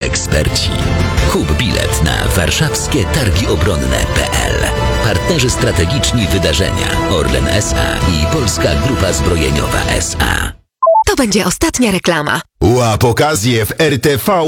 eksperci. Kup bilet na warszawskie targi obronne.pl. Partnerzy strategiczni wydarzenia Orlen S.A. i Polska Grupa Zbrojeniowa S.A. To będzie ostatnia reklama. Łap okazję w RTV